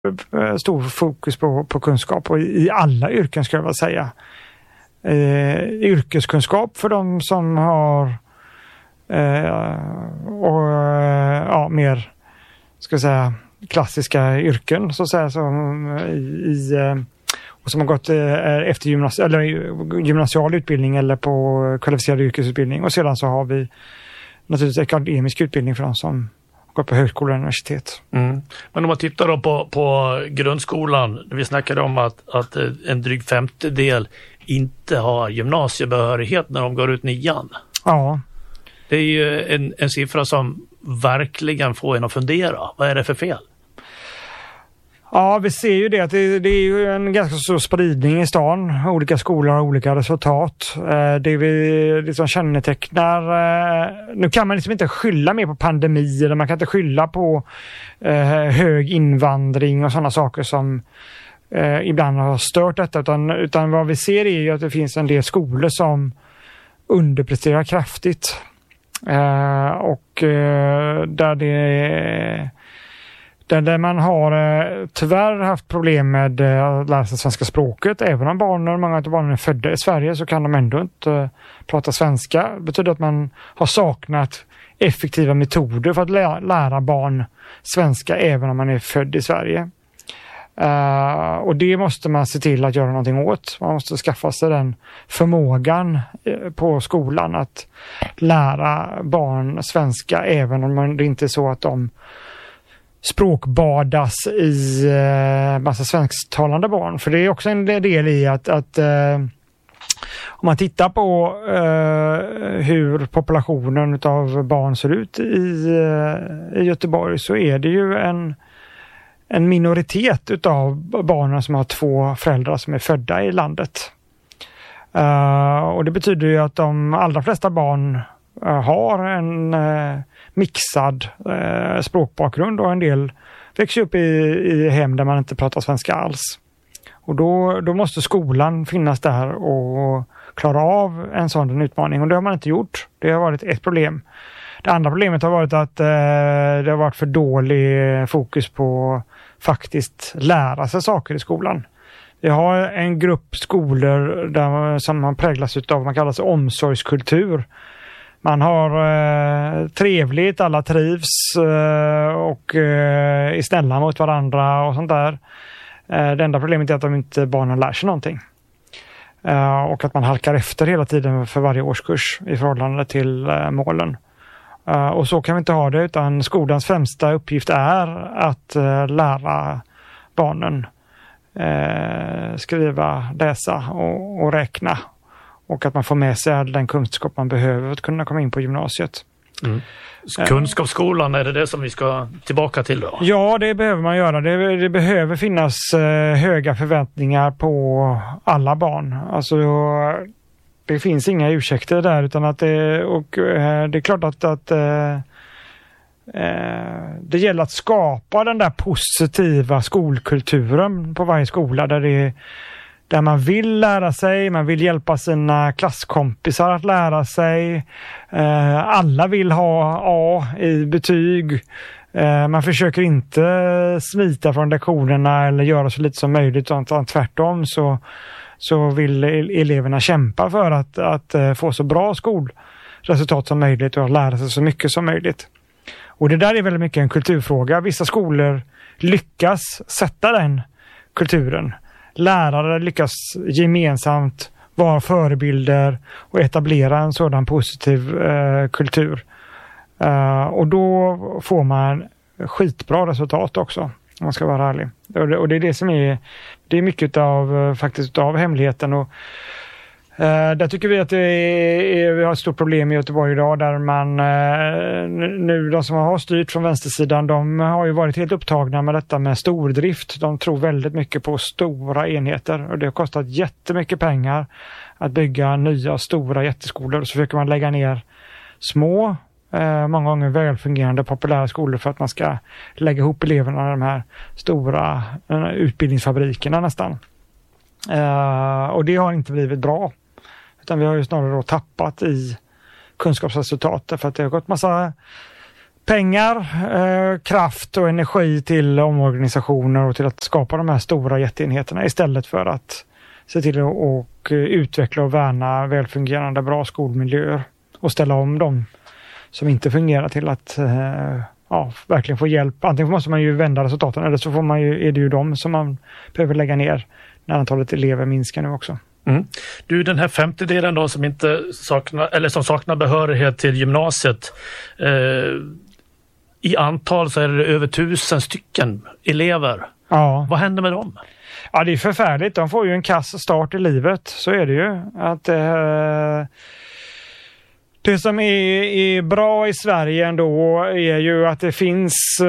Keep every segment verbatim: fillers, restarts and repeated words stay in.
stor fokus på, på kunskap och i alla yrken skulle jag vilja säga. Eh, yrkeskunskap för de som har eh, och, ja, mer ska jag säga klassiska yrken så att säga, som i, i och som har gått efter gymnasi- eller gymnasial utbildning eller på kvalificerad yrkesutbildning, och sedan så har vi naturligtvis akademisk utbildning för de som går på högskola och universitet. Mm. Men om man tittar då på, på grundskolan, vi snackade om att, att en dryg femtedel inte har gymnasiebehörighet när de går ut nian. Ja. Det är ju en, en siffra som verkligen får en att fundera. Vad är det för fel? Ja, vi ser ju det att det, det är ju en ganska stor spridning i stan. Olika skolor har olika resultat. Det vi liksom kännetecknar... Nu kan man liksom inte skylla mer på pandemi, eller man kan inte skylla på hög invandring och sådana saker som ibland har stört detta. Utan, utan vad vi ser är ju att det finns en del skolor som underpresterar kraftigt. Och där det... Där man har eh, tyvärr haft problem med eh, att lära sig svenska språket. Även om barnen, många av barnen är födda i Sverige, så kan de ändå inte eh, prata svenska. Det betyder att man har saknat effektiva metoder för att lä- lära barn svenska även om man är född i Sverige. Uh, och det måste man se till att göra någonting åt. Man måste skaffa sig den förmågan eh, på skolan att lära barn svenska även om man, det inte är så att de språkbadas i eh, massa svensktalande barn. För det är också en del i att, att eh, om man tittar på eh, hur populationen av barn ser ut i, eh, i Göteborg, så är det ju en, en minoritet utav barnen som har två föräldrar som är födda i landet. Uh, och det betyder ju att de allra flesta barn uh, har en uh, mixad uh, språkbakgrund, och en del växer upp i, i hem där man inte pratar svenska alls. Och då, då måste skolan finnas där och klara av en sån utmaning, och det har man inte gjort. Det har varit ett problem. Det andra problemet har varit att uh, det har varit för dålig fokus på faktiskt lära sig saker i skolan. Vi har en grupp skolor där, som man präglas utav, man kallar sig omsorgskultur. Man har eh, trevligt, alla trivs eh, och eh, är snälla mot varandra och sånt där. Eh, det enda problemet är att de inte barnen lär sig någonting. Eh, och att man halkar efter hela tiden för varje årskurs i förhållande till eh, målen. Uh, och så kan vi inte ha det, utan skolans främsta uppgift är att uh, lära barnen uh, skriva, läsa och, och räkna, och att man får med sig all den kunskap man behöver för att kunna komma in på gymnasiet. Mm. Kunskapsskolan, är det det som vi ska tillbaka till då? Ja, det behöver man göra. Det, det behöver finnas uh, höga förväntningar på alla barn. Alltså det finns inga ursäkter där, utan att det, och eh, det är klart att, att eh, det gäller att skapa den där positiva skolkulturen på varje skola, där, det, där man vill lära sig, man vill hjälpa sina klasskompisar att lära sig. Eh, alla vill ha A i betyg. Eh, man försöker inte smita från lektionerna eller göra så lite som möjligt, utan tvärtom så så vill eleverna kämpa för att, att få så bra skolresultat som möjligt och att lära sig så mycket som möjligt. Och det där är väldigt mycket en kulturfråga. Vissa skolor lyckas sätta den kulturen. Lärare lyckas gemensamt vara förebilder och etablera en sådan positiv eh, kultur. Uh, och då får man skitbra resultat också, om man ska vara ärlig. Och det, och det är det som är, det är mycket av faktiskt av hemligheten, och eh, där tycker vi att det är, vi har ett stort problem i Göteborg idag, där man eh, nu, de som har styrt från vänstersidan, de har ju varit helt upptagna med detta med stordrift. De tror väldigt mycket på stora enheter, och det har kostat jättemycket pengar att bygga nya stora jätteskolor, och så försöker man lägga ner små, Eh, många gånger välfungerande populära skolor för att man ska lägga ihop eleverna i de här stora eh, utbildningsfabrikerna nästan. Eh, och det har inte blivit bra. Utan vi har ju snarare då tappat i kunskapsresultat, för att det har gått massa pengar, eh, kraft och energi till omorganisationer och till att skapa de här stora jätteenheterna istället för att se till att och utveckla och värna välfungerande bra skolmiljöer och ställa om dem som inte fungerar till att eh, ja, verkligen få hjälp. Antingen måste man ju vända resultaten eller så får man ju, är det ju dem som man behöver lägga ner när antalet elever minskar nu också. Mm. Du, den här femtedelen då som inte saknar eller som saknar behörighet till gymnasiet, eh, i antal så är det över tusen stycken elever. Ja. Vad händer med dem? Ja, det är förfärligt. De får ju en kass start i livet. Så är det ju. Att eh, det som är, är bra i Sverige ändå är ju att det finns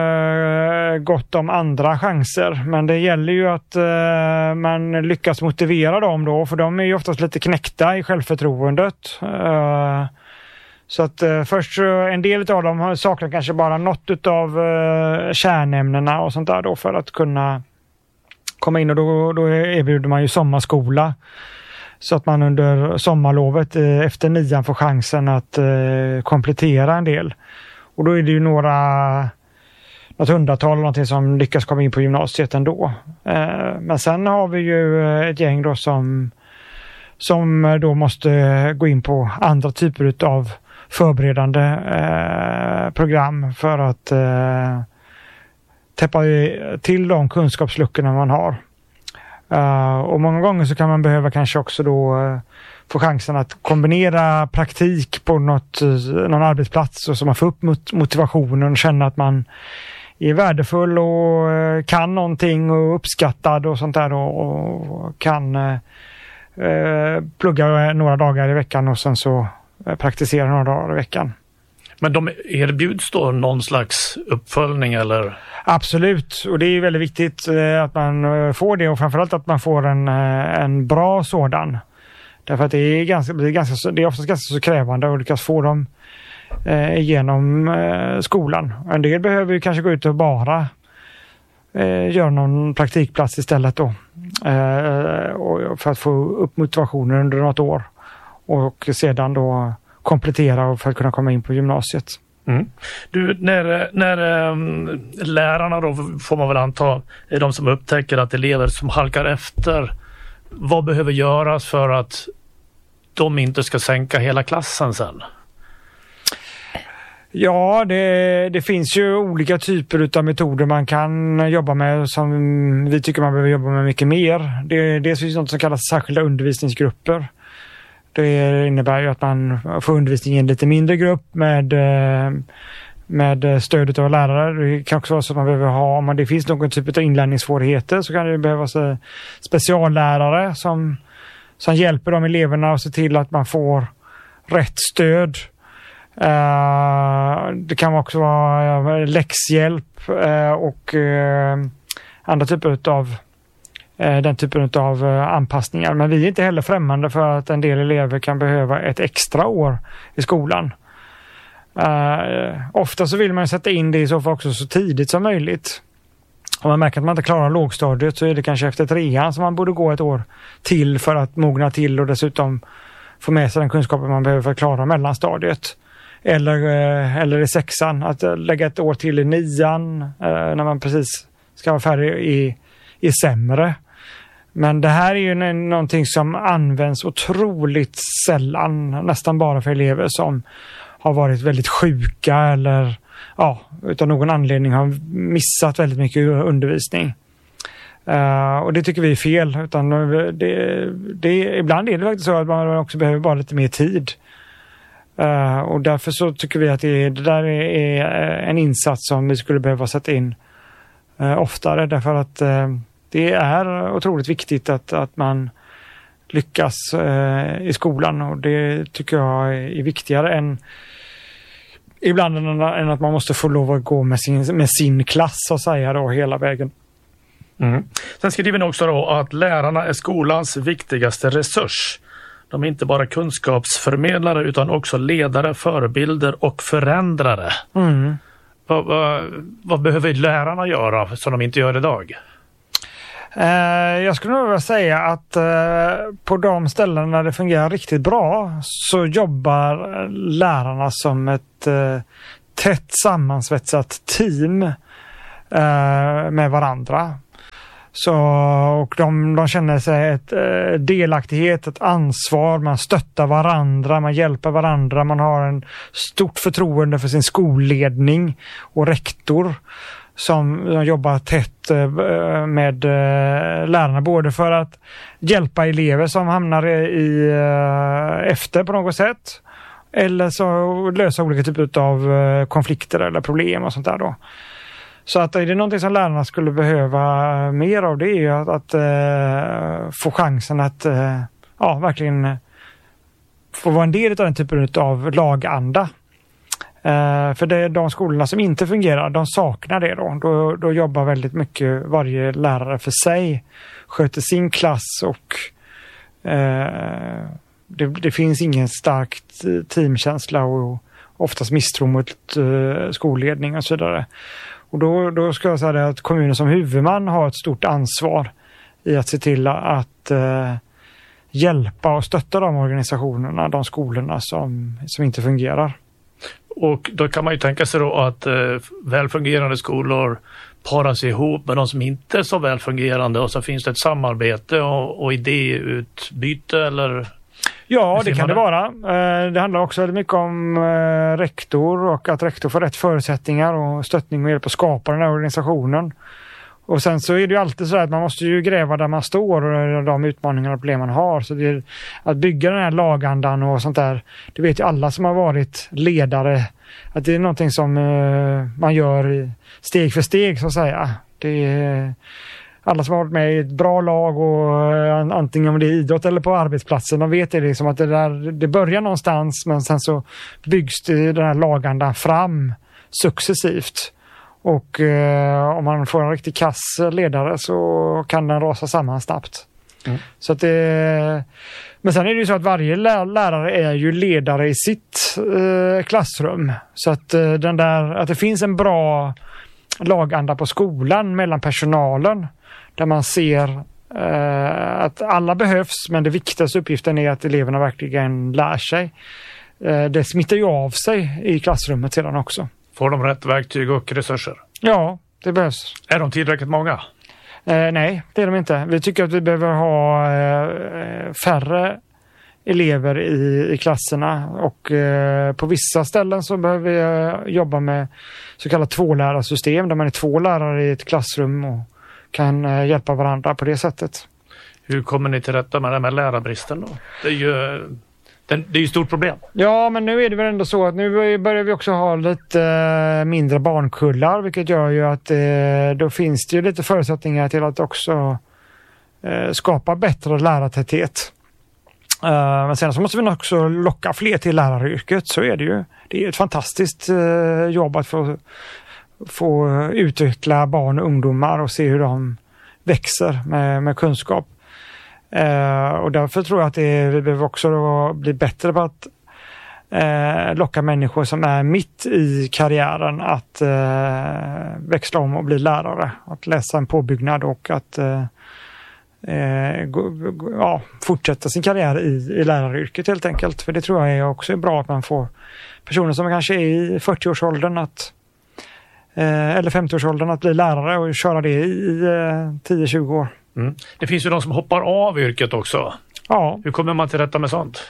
eh, gott om andra chanser. Men det gäller ju att eh, man lyckas motivera dem då. För de är ju oftast lite knäckta i självförtroendet. Eh, Så att eh, först en del av dem saknar kanske bara något av eh, kärnämnena och sånt där då för att kunna komma in, och då, då erbjuder man ju sommarskola så att man under sommarlovet eh, efter nian får chansen att eh, komplettera en del. Och då är det ju några något hundratal eller någonting som lyckas komma in på gymnasiet ändå. Eh, men sen har vi ju ett gäng då som, som då måste gå in på andra typer av förberedande eh, program för att eh, täppa till de kunskapsluckorna man har. Uh, och många gånger så kan man behöva kanske också då uh, få chansen att kombinera praktik på något, någon arbetsplats och så man får upp mot motivationen och känna att man är värdefull och uh, kan någonting och uppskattad och sånt där och, och kan uh, uh, plugga några dagar i veckan och sen så uh, praktisera några dagar i veckan. Men de erbjuds då någon slags uppföljning eller? Absolut, och det är väldigt viktigt eh, att man eh, får det och framförallt att man får en, eh, en bra sådan. Därför att det är, ganska, det är, ganska, det är oftast ganska så krävande att lyckas få dem eh, genom eh, skolan. En del behöver ju kanske gå ut och bara eh, göra någon praktikplats istället då. Eh, och för att få upp motivationen under något år och sedan då komplettera för att kunna komma in på gymnasiet. Mm. Du, när, när ähm, lärarna då får man väl anta är de som upptäcker att elever som halkar efter, vad behöver göras för att de inte ska sänka hela klassen sen? Ja, det, det finns ju olika typer av metoder man kan jobba med som vi tycker man behöver jobba med mycket mer. Det, det finns något som kallas särskilda undervisningsgrupper. Det innebär ju att man får undervisning i en lite mindre grupp med, med stöd av lärare. Det kan också vara så att man behöver ha, om det finns någon typ av inlärningssvårigheter så kan det behövas speciallärare som, som hjälper de eleverna och ser till att man får rätt stöd. Det kan också vara läxhjälp och andra typer av den typen av anpassningar. Men vi är inte heller främmande för att en del elever kan behöva ett extra år i skolan. Uh, ofta så vill man sätta in det i så fall också så tidigt som möjligt. Om man märker att man inte klarar lågstadiet så är det kanske efter trean som man borde gå ett år till för att mogna till och dessutom få med sig den kunskapen man behöver för att klara mellanstadiet. Eller, uh, eller i sexan, att uh, lägga ett år till i nian uh, när man precis ska vara färdig i, i sämre. Men det här är ju någonting som används otroligt sällan, nästan bara för elever som har varit väldigt sjuka eller ja, utav någon anledning har missat väldigt mycket undervisning. Uh, och det tycker vi är fel. Utan det, det, ibland är det faktiskt så att man också behöver bara lite mer tid. Uh, och därför så tycker vi att det, det där är, är en insats som vi skulle behöva sätta in uh, oftare. Därför att uh, det är otroligt viktigt att, att man lyckas uh, i skolan. Och det tycker jag är viktigare än ibland än att man måste få lov att gå med sin, med sin klass så att säga då hela vägen. Mm. Sen skriver ni också då att lärarna är skolans viktigaste resurs. De är inte bara kunskapsförmedlare utan också ledare, förebilder och förändrare. Mm. Vad, vad, vad behöver lärarna göra som de inte gör idag? Eh, jag skulle nog vilja säga att eh, på de ställen där det fungerar riktigt bra så jobbar lärarna som ett eh, tätt sammansvetsat team eh, med varandra. Så, och de, de känner sig ett eh, delaktighet, ett ansvar, man stöttar varandra, man hjälper varandra, man har en stort förtroende för sin skolledning och rektor som, som jobbar tätt eh, med eh, lärarna, både för att hjälpa elever som hamnar i eh, efter på något sätt, eller så lösa olika typer av eh, konflikter eller problem och sånt där då. Så att är det någonting som lärarna skulle behöva mer av, det är ju att, att uh, få chansen att uh, ja, verkligen få vara en del av den typen av laganda. Uh, för det är de skolorna som inte fungerar, de saknar det då. Då, då jobbar väldigt mycket varje lärare för sig, sköter sin klass och uh, det, det finns ingen stark teamkänsla och oftast misstro mot uh, skolledning och så vidare. Och då, då ska jag säga att kommunen som huvudman har ett stort ansvar i att se till att eh, hjälpa och stötta de organisationerna, de skolorna som, som inte fungerar. Och då kan man ju tänka sig då att eh, välfungerande skolor paras ihop med de som inte är så välfungerande, och så finns det ett samarbete och, och idéutbyte eller... Ja, det kan det vara. Det handlar också väldigt mycket om rektor och att rektor får rätt förutsättningar och stöttning och hjälp att skapa den här organisationen. Och sen så är det ju alltid så att man måste ju gräva där man står och de utmaningar och problem man har. Så det är att bygga den här lagandan och sånt där, det vet ju alla som har varit ledare, att det är någonting som man gör steg för steg så att säga. Det är... Alla som har varit med i ett bra lag, och antingen om det är idrott eller på arbetsplatsen, de vet det liksom att det, där, det börjar någonstans, men sen så byggs det, den här lagandan fram successivt. Och eh, om man får en riktigt kass ledare så kan den rasa samman snabbt. Mm. Så att det, men sen är det ju så att varje lärare är ju ledare i sitt eh, klassrum. Så att, eh, den där, att det finns en bra laganda på skolan mellan personalen, där man ser eh, att alla behövs, men det viktigaste uppgiften är att eleverna verkligen lär sig. Eh, det smittar ju av sig i klassrummet sedan också. Får de rätt verktyg och resurser? Ja, det behövs. Är de tillräckligt många? Eh, nej, det är de inte. Vi tycker att vi behöver ha eh, färre elever i, i klasserna, och eh, på vissa ställen så behöver vi eh, jobba med så kallat tvålärarsystem, där man är två lärare i ett klassrum och kan eh, hjälpa varandra på det sättet. Hur kommer ni till rätta med det med lärarbristen då? Det är ju det är ju ett stort problem. Ja, men nu är det väl ändå så att nu börjar vi också ha lite eh, mindre barnkullar, vilket gör ju att eh, då finns det ju lite förutsättningar till att också eh, skapa bättre lärartäthet. Uh, men sen så måste vi också locka fler till läraryrket, så är det ju. Det är ett fantastiskt uh, jobb att få, få utveckla barn och ungdomar och se hur de växer med, med kunskap. Uh, och därför tror jag att det, vi behöver också bli bättre på att uh, locka människor som är mitt i karriären att uh, växla om och bli lärare. Att läsa en påbyggnad och att uh, Eh, go, go, ja, fortsätta sin karriär i, i läraryrket helt enkelt. För det tror jag är också bra, att man får personer som kanske är i fyrtioårsåldern att, eh, eller femtioårsåldern att bli lärare och köra det i eh, tio till tjugo år. Mm. Det finns ju de som hoppar av yrket också. Ja. Hur kommer man till rätta med sånt?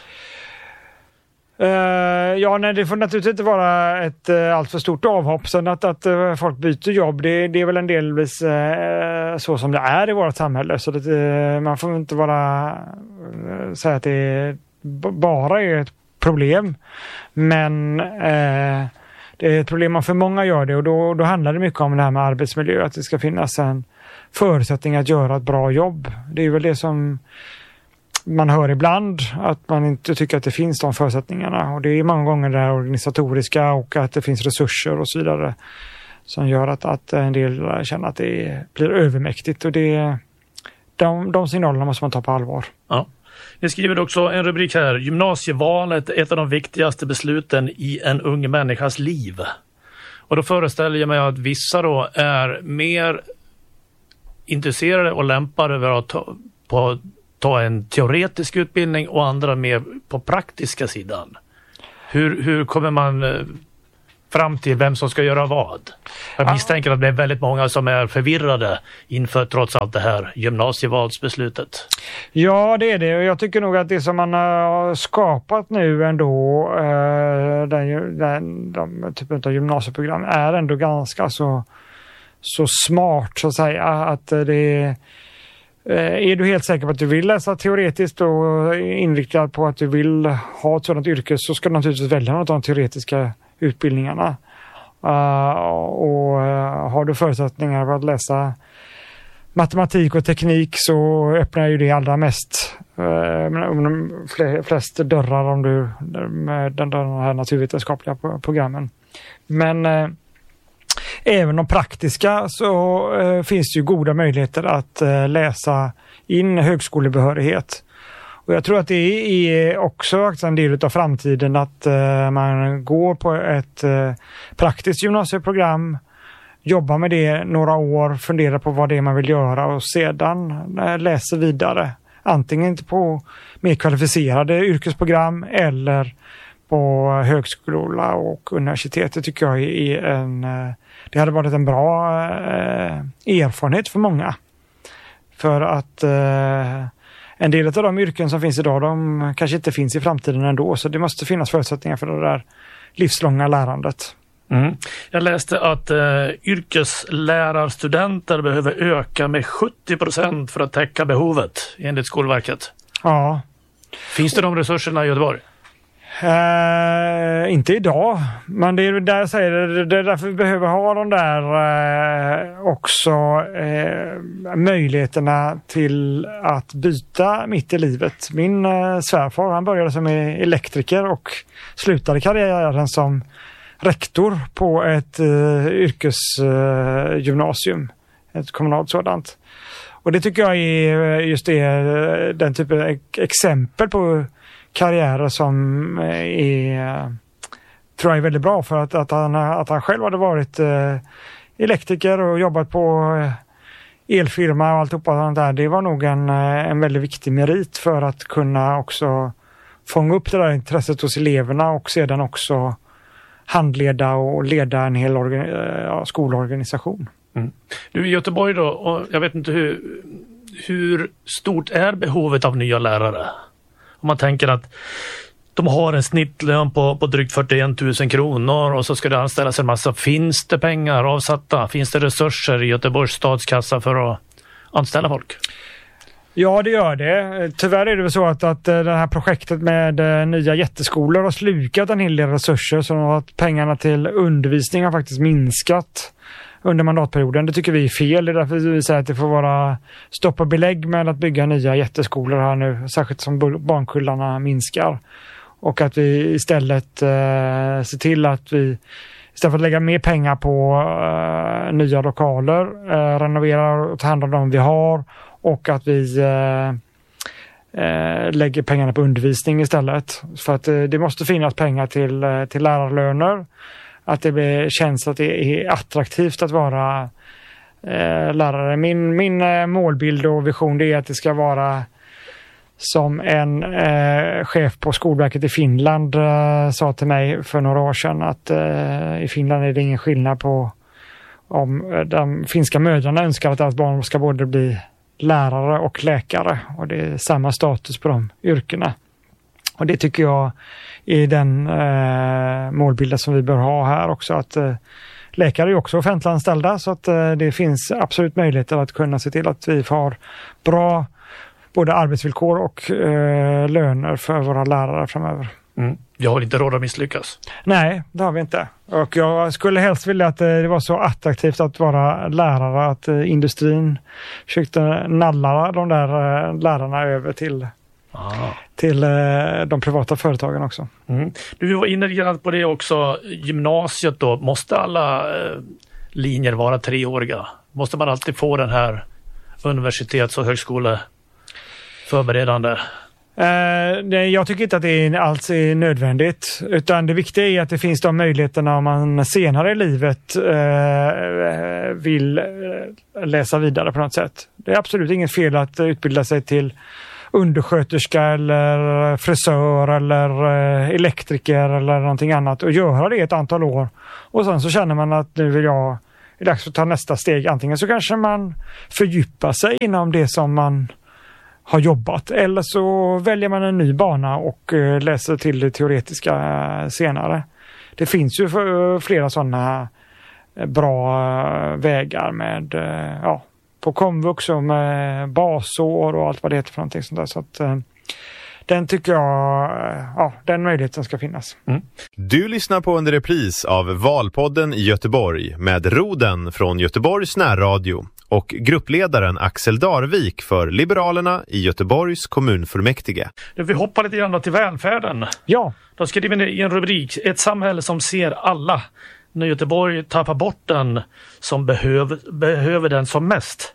Uh, ja, nej, det får naturligtvis inte vara ett uh, allt för stort avhopp. Så att, att uh, folk byter jobb, det, det är väl en delvis uh, så som det är i vårt samhälle. Så att, uh, man får inte bara uh, säga att det b- bara är ett problem. Men uh, det är ett problem om för många gör det, och då, då handlar det mycket om det här med arbetsmiljö. Att det ska finnas en förutsättning att göra ett bra jobb. Det är väl det som man hör ibland, att man inte tycker att det finns de förutsättningarna, och det är många gånger det här organisatoriska och att det finns resurser och så vidare som gör att, att en del känner att det blir övermäktigt, och det, de, de signalerna måste man ta på allvar. Ja. Ni skriver också en rubrik här: gymnasievalet, ett av de viktigaste besluten i en ung människas liv. Och då föreställer jag mig att vissa då är mer intresserade och lämpade över att ta, på ta en teoretisk utbildning, och andra mer på praktiska sidan. Hur, hur kommer man fram till vem som ska göra vad. Jag misstänker att det är väldigt många som är förvirrade inför trots allt det här gymnasievalsbeslutet. Ja, det är det. Jag tycker nog att det som man har skapat nu ändå, eh, den, den, de typen av gymnasieprogram är ändå ganska så, så smart så att säga. Att det är, är du helt säker på att du vill läsa teoretiskt och inriktad på att du vill ha ett sådant yrke, så ska du naturligtvis välja något av de teoretiska utbildningarna. Uh, och uh, har du förutsättningar för att läsa matematik och teknik, så öppnar ju det allra mest uh, flest dörrar om du med den, den här naturvetenskapliga programmen. Men uh, även de praktiska så uh, finns det ju goda möjligheter att uh, läsa in högskolebehörighet. Och jag tror att det är också en del av framtiden att uh, man går på ett uh, praktiskt gymnasieprogram, jobbar med det några år, funderar på vad det är man vill göra och sedan uh, läser vidare. Antingen på mer kvalificerade yrkesprogram eller på högskola och universitet. Det tycker jag är en, uh, det hade varit en bra uh, erfarenhet för många. För att uh, en del av de yrken som finns idag, de kanske inte finns i framtiden ändå. Så det måste finnas förutsättningar för det där livslånga lärandet. Mm. Jag läste att eh, yrkeslärarstudenter behöver öka med sjuttio procent för att täcka behovet enligt Skolverket. Ja. Finns det de resurserna i Göteborg? Uh, inte idag, men det är där jag säger det, det är därför vi behöver ha de där uh, också uh, möjligheterna till att byta mitt i livet. Min uh, svärfar, han började som elektriker och slutade karriären som rektor på ett uh, yrkesgymnasium, uh, ett kommunalt sådant. Och det tycker jag är just det, den typen av exempel på karriärer som är, tror jag är väldigt bra, för att, att, han, att han själv hade varit eh, elektriker och jobbat på eh, elfirma och alltihopa sånt där. Det var nog en, en väldigt viktig merit för att kunna också fånga upp det där intresset hos eleverna och sedan också handleda och leda en hel organ, ja, skolorganisation. Mm. Du, i Göteborg då, och jag vet inte hur, hur stort är behovet av nya lärare? Om man tänker att de har en snittlön på, på drygt fyrtioen tusen kronor och så ska det anställas en massa. Finns det pengar avsatta? Finns det resurser i Göteborgs stadskassa för att anställa folk? Ja, det gör det. Tyvärr är det väl så att, att det här projektet med nya jätteskolor har slukat en hel del resurser, så att pengarna till undervisning har faktiskt minskat under mandatperioden. Det tycker vi är fel. Det är därför vi säger att det får vara stopp och belägg med att bygga nya jätteskolor här nu, särskilt som barnkullarna minskar. Och att vi istället eh, ser till att vi istället för att lägga mer pengar på eh, nya lokaler, eh, renoverar och tar hand om dem vi har, och att vi eh, eh, lägger pengarna på undervisning istället. För att eh, det måste finnas pengar till, eh, till lärarlöner. Att det känns att det är attraktivt att vara eh, lärare. Min, min eh, målbild och vision, det är att det ska vara som en eh, chef på Skolverket i Finland eh, sa till mig för några år sedan, att eh, i Finland är det ingen skillnad på om de finska mödrarna önskar att deras barn ska både bli lärare och läkare. Och det är samma status på de yrkena. Och det tycker jag är den eh, målbilden som vi bör ha här också. Att eh, läkare är också offentliganställda, så att eh, det finns absolut möjligheter att kunna se till att vi får bra både arbetsvillkor och eh, löner för våra lärare framöver. Mm. Jag har inte råd att misslyckas. Nej, det har vi inte. Och jag skulle helst vilja att det var så attraktivt att vara lärare att eh, industrin försökte nalla de där eh, lärarna över till Ah. till eh, de privata företagen också. Mm. Du var inne på det också, gymnasiet då. Måste alla eh, linjer vara treåriga? Måste man alltid få den här universitets- och högskoleförberedande? Eh, jag tycker inte att det alls är nödvändigt, utan det viktiga är att det finns de möjligheterna om man senare i livet eh, vill läsa vidare på något sätt. Det är absolut inget fel att utbilda sig till undersköterska eller frisör eller eh, elektriker eller någonting annat och göra det ett antal år. Och sen så känner man att nu vill jag, det är dags att ta nästa steg. Antingen så kanske man fördjupar sig inom det som man har jobbat, eller så väljer man en ny bana och eh, läser till det teoretiska eh, senare. Det finns ju för, flera sådana eh, bra eh, vägar med eh, ja, på komvux och med basår och allt vad det heter för någonting sånt där. Så att, eh, den tycker jag, eh, ja, den möjligheten ska finnas. Mm. Du lyssnar på en repris av Valpodden i Göteborg med Roden från Göteborgs närradio och gruppledaren Axel Darvik för Liberalerna i Göteborgs kommunfullmäktige. Vi hoppar lite grann till välfärden. Ja. Då skriver ni i en rubrik: ett samhälle som ser alla. När Göteborg tappar bort den som behöver, behöver den som mest.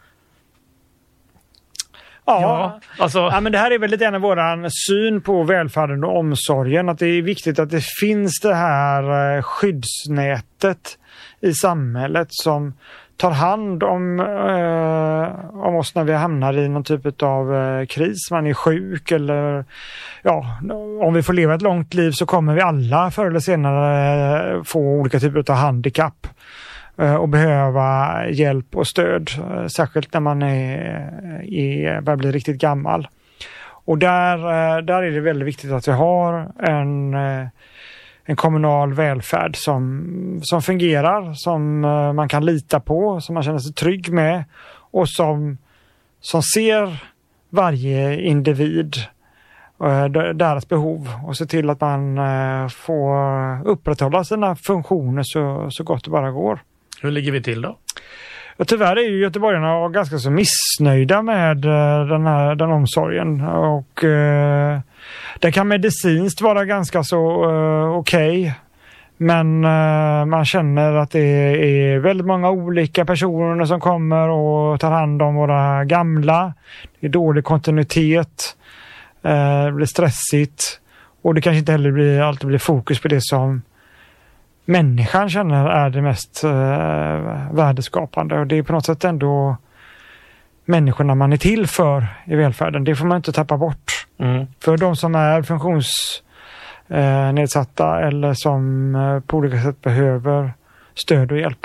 Ja, ja, alltså... ja, men det här är väl lite grann våran syn på välfärden och omsorgen. Att det är viktigt att det finns det här skyddsnätet i samhället som tar hand om, eh, om oss när vi hamnar i någon typ av eh, kris. Man är sjuk eller ja, om vi får leva ett långt liv så kommer vi alla förr eller senare eh, få olika typer av handikapp eh, och behöva hjälp och stöd. Eh, särskilt när man är, är, börjar bli riktigt gammal. Och där, eh, där är det väldigt viktigt att vi har en eh, en kommunal välfärd som, som fungerar, som uh, man kan lita på, som man känner sig trygg med och som, som ser varje individ, uh, deras behov och ser till att man uh, får upprätthålla sina funktioner så, så gott det bara går. Hur ligger vi till då? Och tyvärr är ju göteborgarna ganska så missnöjda med uh, den här den omsorgen och uh, det kan medicinskt vara ganska så uh, okej. Okay. Men uh, man känner att det är väldigt många olika personer som kommer och tar hand om våra gamla. Det är dålig kontinuitet. Uh, det blir stressigt. Och det kanske inte heller blir, alltid blir fokus på det som människan känner är det mest uh, värdeskapande. Och det är på något sätt ändå människorna man är till för i välfärden. Det får man inte tappa bort. Mm. För de som är funktionsnedsatta eh, eller som eh, på olika sätt behöver stöd och hjälp.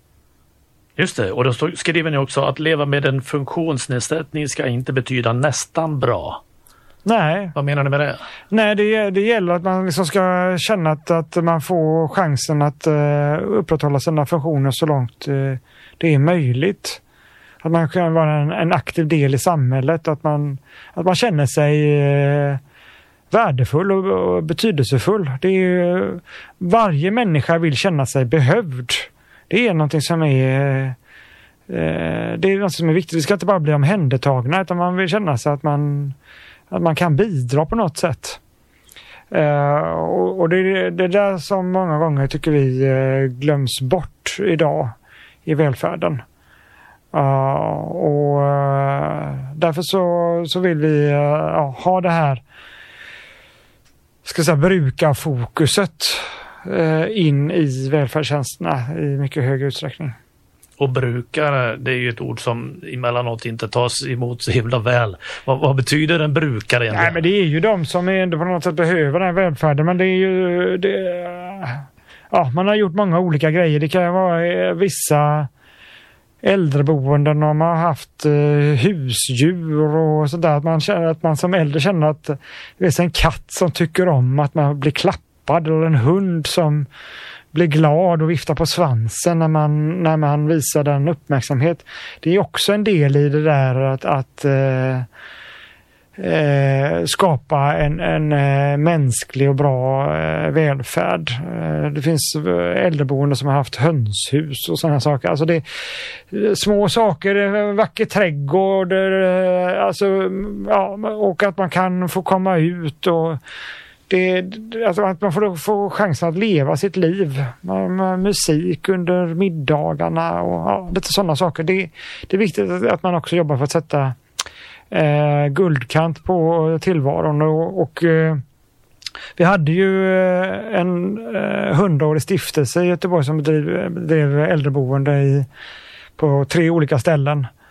Just det, och då skriver ni också att leva med en funktionsnedsättning ska inte betyda nästan bra. Nej. Vad menar ni med det? Nej, det, det gäller att man liksom ska känna att, att man får chansen att uh, upprätthålla sina funktioner så långt uh, det är möjligt. Att man kan vara en, en aktiv del i samhället. Att man, att man känner sig eh, värdefull och, och betydelsefull. Det är, varje människa vill känna sig behövd. Det är någonting som är, eh, det är något som är viktigt. Vi ska inte bara bli omhändertagna utan man vill känna sig att man, att man kan bidra på något sätt. Eh, och och det är det där som många gånger tycker vi eh, glöms bort idag i välfärden. Uh, och uh, därför så, så vill vi uh, ha det här ska säga, brukarfokuset uh, in i välfärdstjänsterna i mycket hög utsträckning. Och brukare, det är ju ett ord som emellanåt inte tas emot så himla väl. Vad, vad betyder en brukare egentligen? Nej, men det är ju de som ändå på något sätt behöver den här välfärden, men det är ju det, ja, man har gjort många olika grejer. Det kan vara vissa äldreboenden och man har haft eh, husdjur och sådär. Att man känner att man som äldre känner att det är en katt som tycker om att man blir klappad eller en hund som blir glad och viftar på svansen när man, när man visar den uppmärksamhet. Det är också en del i det där att, att eh, eh, skapa en, en eh, mänsklig och bra eh, välfärd. Eh, det finns äldreboende som har haft hönshus och sådana saker. Alltså det små saker, vacker trädgård, eh, alltså, ja, och att man kan få komma ut och det, alltså att man får, får chansen att leva sitt liv med, med musik under middagarna och ja, lite sådana saker. Det, det är viktigt att, att man också jobbar för att sätta eh, guldkant på tillvaron och, och eh, vi hade ju en eh, hundraårig stiftelse i Göteborg som bedrev, bedrev äldreboende i, på tre olika ställen.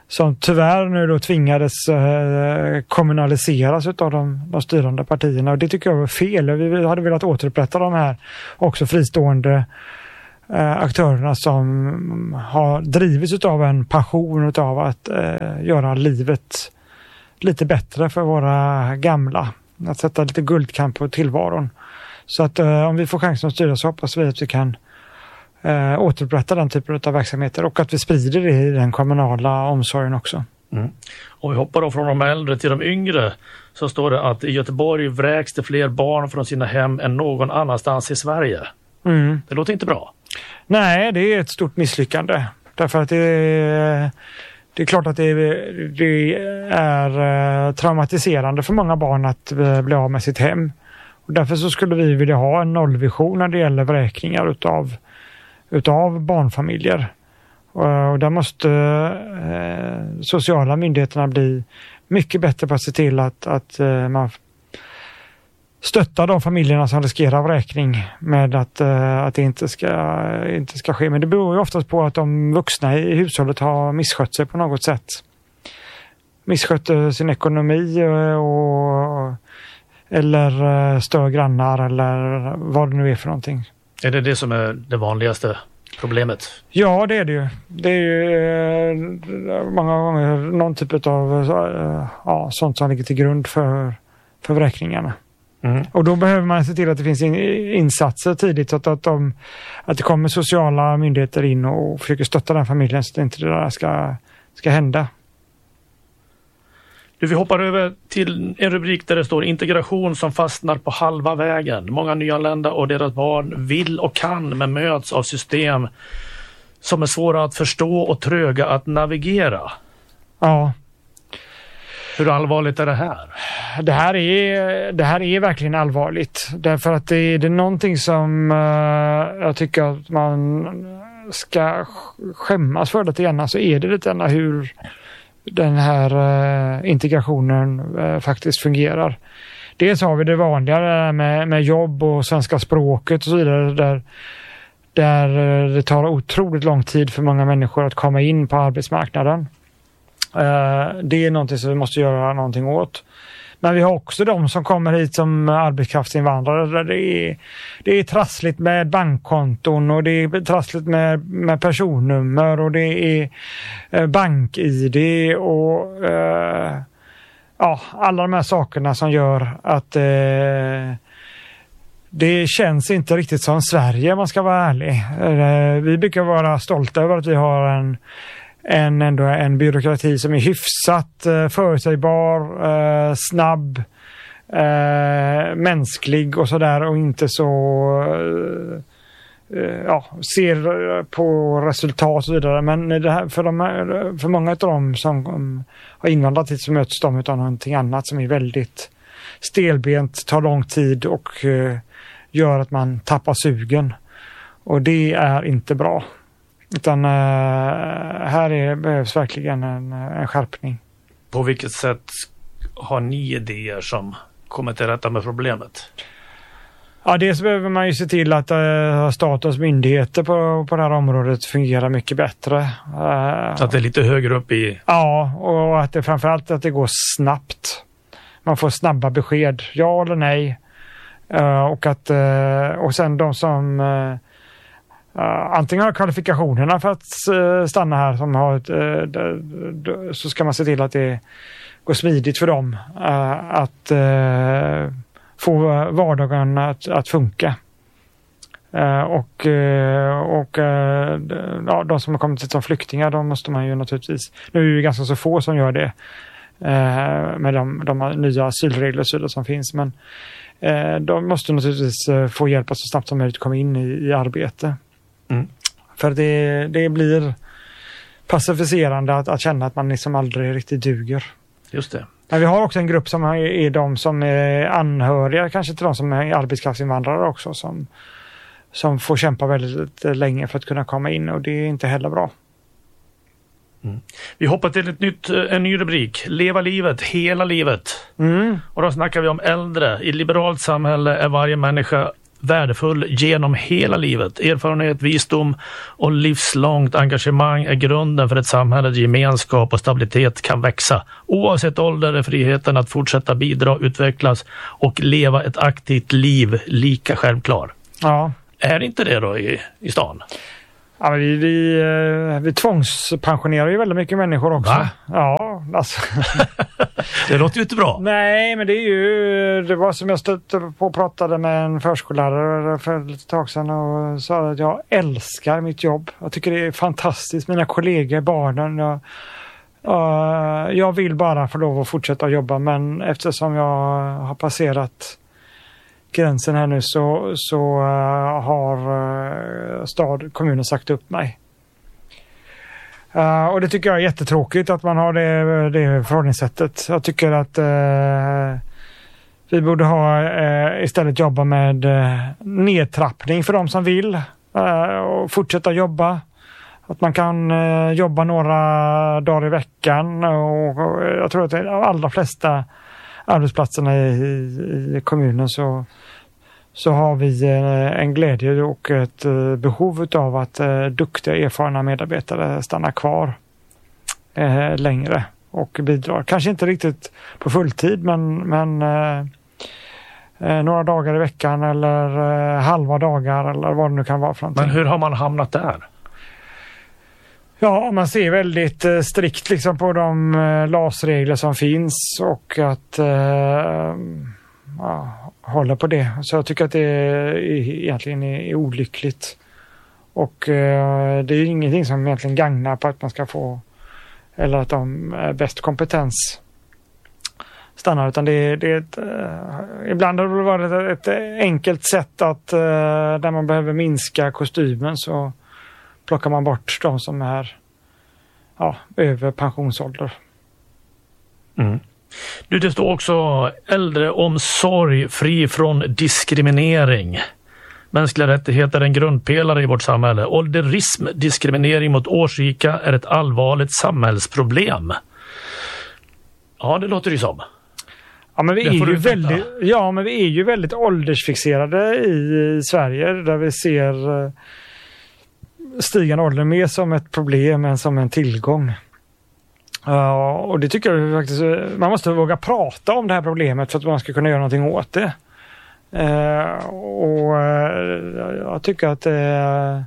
som tyvärr nu då tvingades eh, kommunaliseras av de, de styrande partierna. Och det tycker jag var fel. Vi hade velat återupprätta de här också fristående eh, aktörerna som har drivits av en passion av att eh, göra livet lite bättre för våra gamla. Att sätta lite guldkamp på tillvaron. Så att eh, om vi får chansen att styra så hoppas vi att vi kan eh, återupprätta den typen av verksamheter och att vi sprider det i den kommunala omsorgen också. Mm. Och vi hoppar då från de äldre till de yngre, så står det att i Göteborg vräks det fler barn från sina hem än någon annanstans i Sverige. Mm. Det låter inte bra. Nej, det är ett stort misslyckande. Därför att det är, det är klart att det är, det är traumatiserande för många barn att bli av med sitt hem. Och därför så skulle vi vilja ha en nollvision när det gäller vräkningar utav, utav barnfamiljer. Och där måste eh, sociala myndigheterna bli mycket bättre på att se till att, att eh, man stöttar de familjerna som riskerar vräkning med att, eh, att det inte ska, inte ska ske. Men det beror ju oftast på att de vuxna i hushållet har misskött sig på något sätt. Misskött sin ekonomi och, eller stör grannar eller vad det nu är för någonting. Är det det som är det vanligaste problemet? Ja, det är det ju. Det är ju eh, många gånger någon typ av eh, ja, sånt som ligger till grund för, för vräkningarna. Mm. Och då behöver man se till att det finns in, insatser tidigt så att, att, de, att det kommer sociala myndigheter in och försöker stötta den familjen så att inte det där ska, ska hända. Du, vi hoppar över till en rubrik där det står integration som fastnar på halva vägen. Många nyanlända och deras barn vill och kan men möts av system som är svåra att förstå och tröga att navigera. Ja. Hur allvarligt är det här? Det här är, det här är verkligen allvarligt. Därför att det är, det är någonting som uh, jag tycker att man ska skämmas för lite grann. Så är det lite grann hur den här uh, integrationen uh, faktiskt fungerar. Dels har vi det vanliga med, med jobb och svenska språket och så vidare där, där uh, det tar otroligt lång tid för många människor att komma in på arbetsmarknaden. Uh, det är någonting som vi måste göra någonting åt. Men vi har också de som kommer hit som arbetskraftsinvandrare där det är, det är trassligt med bankkonton och det är trassligt med, med personnummer och det är eh, bank-I D och eh, ja, alla de här sakerna som gör att eh, det känns inte riktigt som Sverige om man ska vara ärlig. Eh, vi brukar vara stolta över att vi har en En, ändå en byråkrati som är hyfsat eh, förutsägbar, eh, snabb, eh, mänsklig och sådär och inte så eh, ja, ser på resultat och så vidare. Men det här, för, de här, för många av dem som um, har invandrat hit så möts de av någonting annat som är väldigt stelbent, tar lång tid och eh, gör att man tappar sugen. Och det är inte bra. Utan uh, här är, behövs verkligen en, en skärpning. På vilket sätt har ni idéer som kommer till rätta med problemet? Ja, dels behöver man ju se till att uh, statens myndigheter på, på det här området fungerar mycket bättre. Uh, så att det är lite högre upp i... Ja, och att det framförallt att det går snabbt. Man får snabba besked, ja eller nej. Uh, och, att, uh, och sen de som... Uh, Uh, antingen har kvalifikationerna för att uh, stanna här som har ett, uh, d- d- så ska man se till att det går smidigt för dem uh, att uh, få vardagen att, att funka. Uh, och uh, och uh, d- ja, de som har kommit hit som flyktingar, de måste man ju naturligtvis, nu är det ju ganska så få som gör det uh, med de, de nya asylregler som finns, men uh, de måste naturligtvis uh, få hjälp att så snabbt som möjligt komma in i, i arbete. Mm. För det, det blir pacificerande att, att känna att man liksom aldrig riktigt duger. Just det. Men vi har också en grupp som är, är de som är anhöriga kanske till de som är arbetskraftsinvandrare också som, som får kämpa väldigt länge för att kunna komma in och det är inte heller bra. Mm. Vi hoppar till ett nytt, en ny rubrik. Leva livet, hela livet. Mm. Och då snackar vi om äldre. I ett liberalt samhälle är varje människa värdefull genom hela livet. Erfarenhet, visdom och livslångt engagemang är grunden för ett samhälle där gemenskap och stabilitet kan växa. Oavsett ålder är friheten att fortsätta bidra, utvecklas och leva ett aktivt liv lika självklar. Ja. Är inte det då i, i stan? Ja, vi, vi, vi tvångspensionerar ju väldigt mycket människor också. Va? Ja, alltså. Det låter ju inte bra. Nej, men det är ju, det var som jag stötte på och pratade med en förskollärare för lite tag sedan och sa att jag älskar mitt jobb. Jag tycker det är fantastiskt, mina kollegor, barnen. Jag, uh, jag vill bara få lov att fortsätta jobba, men eftersom jag har passerat gränsen här nu så, så uh, har uh, stad, kommunen sagt upp mig. Uh, och det tycker jag är jättetråkigt att man har det, det förhållningssättet. Jag tycker att uh, vi borde ha uh, istället jobba med uh, nedtrappning för de som vill uh, och fortsätta jobba. Att man kan uh, jobba några dagar i veckan och, och jag tror att de allra flesta arbetsplatserna i, i, i kommunen så, så har vi eh, en glädje och ett eh, behov av att eh, duktiga erfarna medarbetare stannar kvar eh, längre och bidrar. Kanske inte riktigt på fulltid, men, men eh, eh, några dagar i veckan eller eh, halva dagar eller vad det nu kan vara för någonting. Men hur har man hamnat där? Ja, man ser väldigt eh, strikt liksom på de eh, L A S-regler som finns och att eh, ja, hålla på det. Så jag tycker att det är, egentligen är, är olyckligt. Och eh, det är ingenting som egentligen gagnar på att man ska få, eller att de är bäst kompetens stannar, utan det är, det är ett, eh, ibland har det varit ett, ett enkelt sätt att eh, där man behöver minska kostymen så plockar man bort de som är ja, över pensionsålder. Mm. Du, det står också äldreomsorg fri från diskriminering. Mänskliga rättigheter är en grundpelare i vårt samhälle. Ålderism, diskriminering mot årsrika, är ett allvarligt samhällsproblem. Ja, det låter ju som. Ja, men vi är ju väldigt, ja, men vi är ju väldigt åldersfixerade i, i Sverige, där vi ser eh, stigande ålder mer som ett problem än som en tillgång. Uh, och det tycker jag faktiskt, man måste våga prata om det här problemet för att man ska kunna göra någonting åt det. Uh, och uh, jag tycker att uh,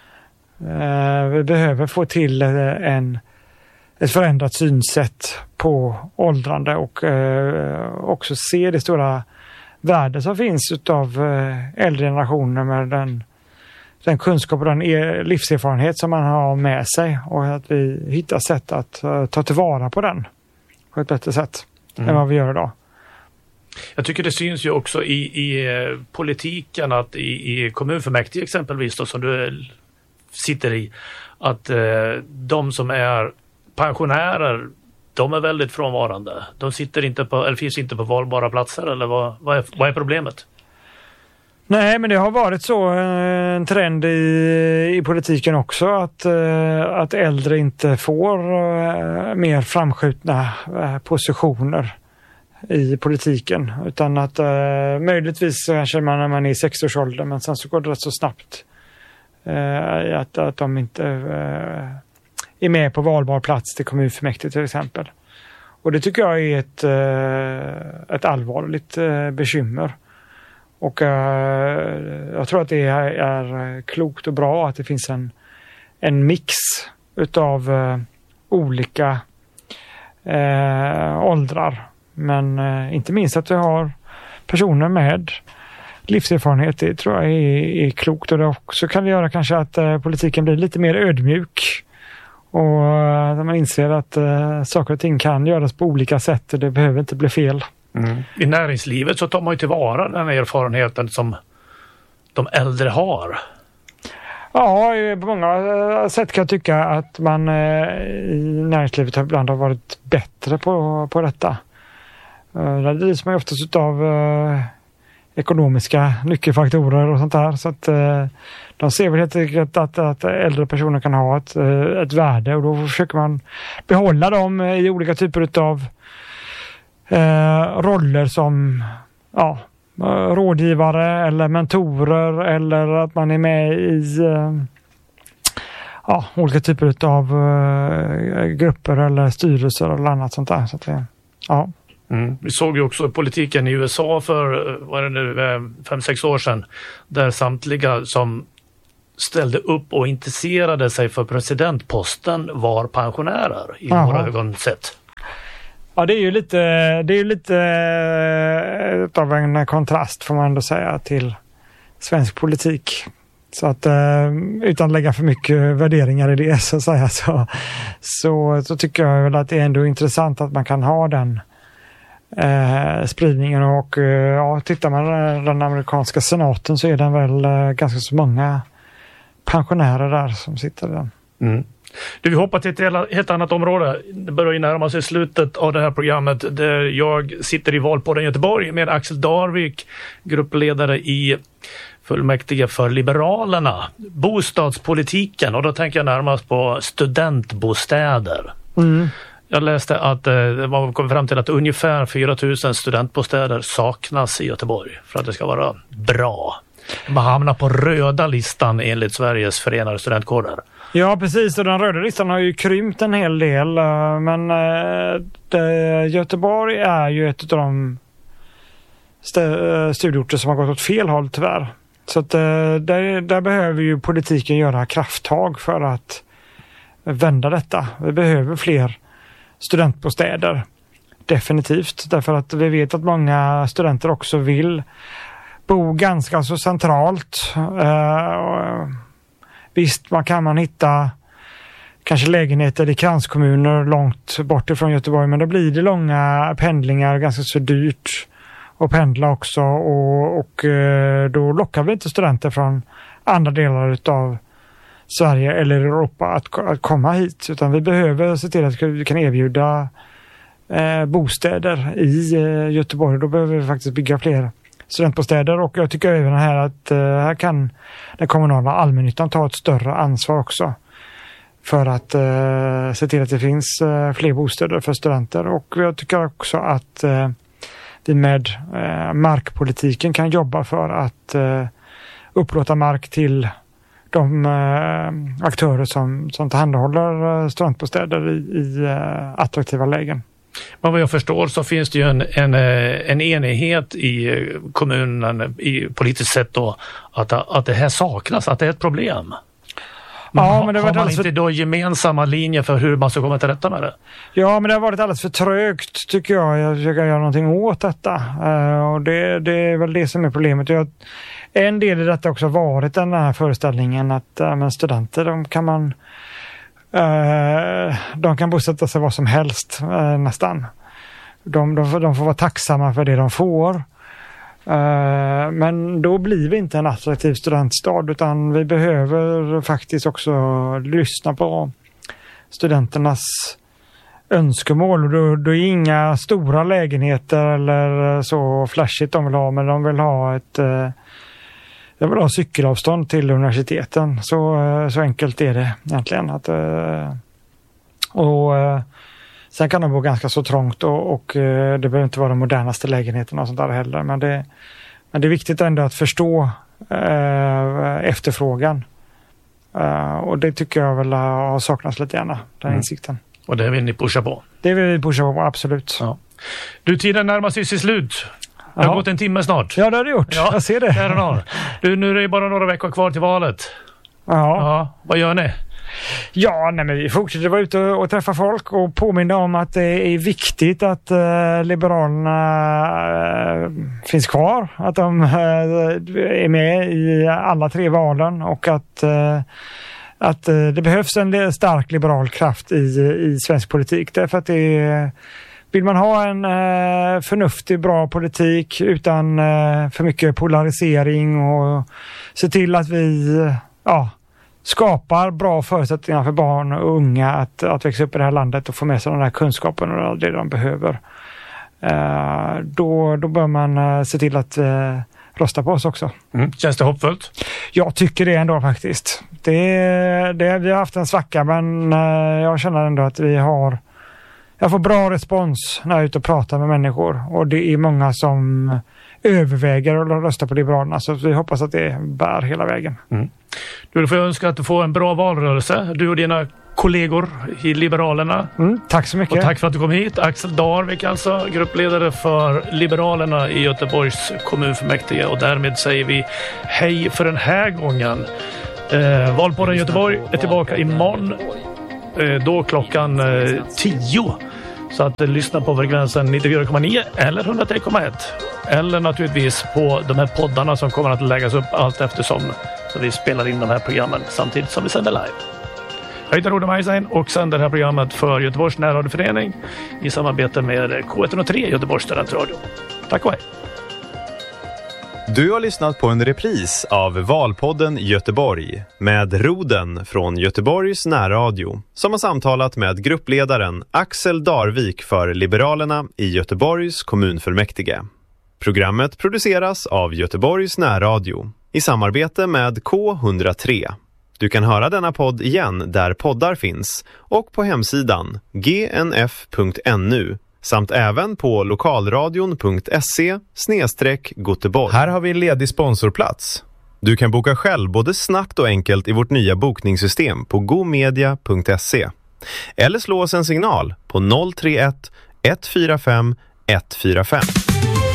uh, vi behöver få till en, ett förändrat synsätt på åldrande och uh, också se det stora värde som finns utav uh, äldre generationer med den den kunskap och den livserfarenhet som man har med sig, och att vi hittar sätt att uh, ta tillvara på den på ett bättre sätt mm. än vad vi gör idag. Jag tycker det syns ju också i, i politiken att i, i kommunfullmäktige exempelvis då, som du sitter i, att eh, de som är pensionärer, de är väldigt frånvarande. De sitter inte på, eller finns inte på valbara platser, eller vad, vad, är, vad är problemet? Nej, men det har varit så en trend i, i politiken också att, att äldre inte får mer framskjutna positioner i politiken, utan att möjligtvis kanske man när man är i sextioårsåldern, men sen så går det rätt så snabbt att, att de inte är med på valbar plats till kommunfullmäktige till exempel. Och det tycker jag är ett, ett allvarligt bekymmer. Och uh, jag tror att det är, är klokt och bra att det finns en, en mix utav uh, olika uh, åldrar. Men uh, inte minst att vi har personer med livserfarenhet, det tror jag är, är klokt. Och det också kan det göra kanske att uh, politiken blir lite mer ödmjuk. Och uh, när man inser att uh, saker och ting kan göras på olika sätt och det behöver inte bli fel. Mm. I näringslivet så tar man ju tillvara den erfarenheten som de äldre har. Ja, på många sätt kan jag tycka att man i näringslivet ibland har varit bättre på, på detta. Där drivs man ju oftast av eh, ekonomiska nyckelfaktorer och sånt där. Så att eh, de ser väl helt enkelt att, att äldre personer kan ha ett, ett värde, och då försöker man behålla dem i olika typer av Eh, roller som ja, rådgivare eller mentorer eller att man är med i uh, ja, olika typer av uh, grupper eller styrelser eller annat sånt där. Så att det, ja. Mm. Vi såg ju också politiken i U S A för vad är det nu, fem, sex år sedan, där samtliga som ställde upp och intresserade sig för presidentposten var pensionärer i Aha. våra ögon sett. Ja, det är ju lite, det är ju lite äh, av en kontrast får man ändå säga till svensk politik. Så att äh, utan att lägga för mycket värderingar i det så att säga, så, så, så tycker jag väl att det är ändå intressant att man kan ha den äh, spridningen och äh, ja, tittar man på den amerikanska senaten så är den väl äh, ganska så många pensionärer där som sitter där. Mm. Du, vi hoppar till ett helt annat område. Det börjar ju närma sig slutet av det här programmet där jag sitter i Valpodden Göteborg med Axel Darvik, gruppledare i fullmäktige för Liberalerna. Bostadspolitiken, och då tänker jag närmast på studentbostäder. Mm. Jag läste att eh, man kom fram till att ungefär fyra tusen studentbostäder saknas i Göteborg för att det ska vara bra. Man hamnar på röda listan enligt Sveriges förenade studentkårer. Ja, precis. Och den röda listan har ju krympt en hel del. Men det, Göteborg är ju ett av de st- studieorter som har gått åt fel håll tyvärr. Så att där, där behöver ju politiken göra krafttag för att vända detta. Vi behöver fler studentbostäder. Definitivt. Därför att vi vet att många studenter också vill bo ganska så centralt. Uh, visst, man kan man hitta kanske lägenheter i kranskommuner långt bort ifrån Göteborg, men då blir det långa pendlingar, ganska så dyrt att pendla också, och, och uh, då lockar vi inte studenter från andra delar av Sverige eller Europa att, att komma hit, utan vi behöver se till att vi kan erbjuda uh, bostäder i uh, Göteborg. Då behöver vi faktiskt bygga fler studentbostäder, och jag tycker även här att uh, här kan den kommunala allmännyttan ta ett större ansvar också för att uh, se till att det finns uh, fler bostäder för studenter. Och jag tycker också att uh, vi med uh, markpolitiken kan jobba för att uh, upplåta mark till de uh, aktörer som, som tillhandahåller uh, studentbostäder i, i uh, attraktiva lägen. Men vad jag förstår så finns det ju en, en, en enighet i kommunen i politiskt sett då att, att det här saknas, att det är ett problem. Men ja, har, men det har man alldeles inte för... då gemensamma linjer för hur man ska komma till rätta med det? Ja, men det har varit alldeles för trögt tycker jag. Jag försöker göra någonting åt detta. Uh, och det, det är väl det som är problemet. Jag, en del i detta också varit den här föreställningen att uh, men studenter, de kan man Uh, de kan bosätta sig vad som helst uh, nästan. De, de, de får vara tacksamma för det de får. Uh, men då blir vi inte en attraktiv studentstad, utan vi behöver faktiskt också lyssna på studenternas önskemål. Och då, då är inga stora lägenheter eller så flashigt de vill ha, men de vill ha ett uh, Jag vill ha cykelavstånd till universiteten. Så, så enkelt är det egentligen. Att, och, sen kan de bo ganska så trångt och, och det behöver inte vara de modernaste lägenheterna och sånt där heller. Men det, men det är viktigt ändå att förstå eh, efterfrågan. Eh, och det tycker jag väl har saknats lite gärna, den mm. insikten. Och det vill ni pusha på? Det vill vi pusha på, absolut. Ja. Du, tiden närmar sig sitt slut. Det har ja. gått en timme snart. Ja, det har det gjort. Ja, jag ser det. det har. Du, nu är det bara några veckor kvar till valet. Ja. ja vad gör ni? Ja, nej, men vi fortsätter vara ute och träffa folk och påminna om att det är viktigt att uh, Liberalerna uh, finns kvar. Att de uh, är med i alla tre valen, och att, uh, att uh, det behövs en stark liberal kraft i, i svensk politik. Därför att det är Vill man ha en eh, förnuftig, bra politik utan eh, för mycket polarisering, och se till att vi eh, ja, skapar bra förutsättningar för barn och unga att, att växa upp i det här landet och få med sig den här kunskapen och det de behöver, eh, då, då bör man eh, se till att eh, rösta på oss också. Mm. Känns det hoppfullt? Jag tycker det ändå faktiskt. Det, det, vi har haft en svacka, men eh, jag känner ändå att vi har jag får bra respons när jag är ute och pratar med människor. Och det är många som överväger att rösta på Liberalerna. Så vi hoppas att det bär hela vägen. Mm. Du, då får jag önska att du får en bra valrörelse. Du och dina kollegor i Liberalerna. Mm, tack så mycket. Och tack för att du kom hit. Axel Darvik alltså, gruppledare för Liberalerna i Göteborgs kommunfullmäktige. Och därmed säger vi hej för den här gången. Eh, Valpodden Göteborg är tillbaka imorgon. Eh, då klockan eh, tio. Så att eh, lyssna på frekvensen nittiofyra komma nio eller hundratre komma ett. Eller naturligtvis på de här poddarna som kommer att läggas upp allt eftersom. Så vi spelar in de här programmen samtidigt som vi sänder live. Jag heter Roda Majsain och sänder det här programmet för Göteborgs närradioförening i samarbete med K ett noll tre Göteborgs studentradio. Tack och hej! Du har lyssnat på en repris av Valpodden Göteborg med Roden från Göteborgs närradio som har samtalat med gruppledaren Axel Darvik för Liberalerna i Göteborgs kommunfullmäktige. Programmet produceras av Göteborgs närradio i samarbete med K ett noll tre. Du kan höra denna podd igen där poddar finns och på hemsidan g n f punkt n u samt även på lokalradion punkt se snedstreck Göteborg. Här har vi en ledig sponsorplats. Du kan boka själv både snabbt och enkelt i vårt nya bokningssystem på gomedia punkt se. Eller slå oss en signal på noll tre ett ett fyra fem ett fyra fem.